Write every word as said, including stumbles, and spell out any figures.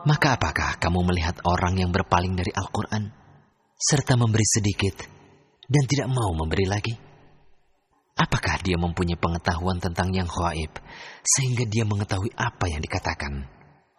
Maka apakah kamu melihat orang yang berpaling dari Al-Quran, serta memberi sedikit dan tidak mau memberi lagi? Apakah dia mempunyai pengetahuan tentang yang ghaib, sehingga dia mengetahui apa yang dikatakan?